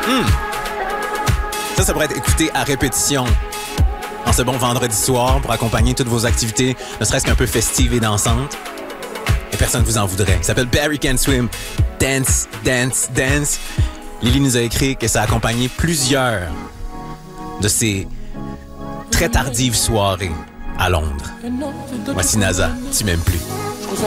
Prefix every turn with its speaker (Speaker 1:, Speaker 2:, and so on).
Speaker 1: Ça pourrait être écouté à répétition en ce bon vendredi soir pour accompagner toutes vos activités, ne serait-ce qu'un peu festives et dansantes. Et personne ne vous en voudrait. Il s'appelle Barry Can Swim. Dance, dance, dance. Lily nous a écrit que ça a accompagné plusieurs de ces très tardives soirées à Londres. Voici NASA, tu m'aimes plus.